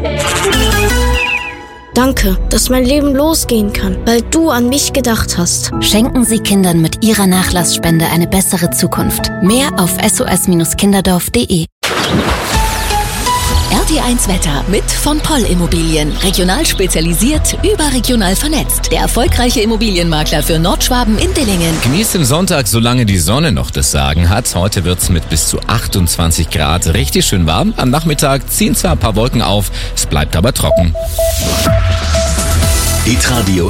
Danke, dass mein Leben losgehen kann, weil du an mich gedacht hast. Schenken Sie Kindern mit Ihrer Nachlassspende eine bessere Zukunft. Mehr auf sos-kinderdorf.de. RT1 Wetter mit von Poll Immobilien. Regional spezialisiert, überregional vernetzt. Der erfolgreiche Immobilienmakler für Nordschwaben in Dillingen. Genießt den Sonntag, solange die Sonne noch das Sagen hat. Heute wird's mit bis zu 28 Grad richtig schön warm. Am Nachmittag ziehen zwar ein paar Wolken auf, es bleibt aber trocken. Hitradio